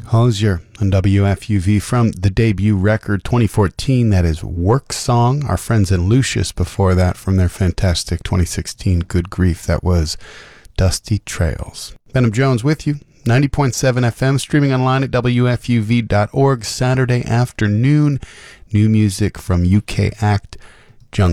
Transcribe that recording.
Hosier on WFUV from the debut record 2014, that is Work Song. Our friends in Lucius before that from their fantastic 2016 Good Grief, that was Dusty Trails. Benham Jones with you, 90.7 FM, streaming online at WFUV.org, Saturday afternoon. New music from UK act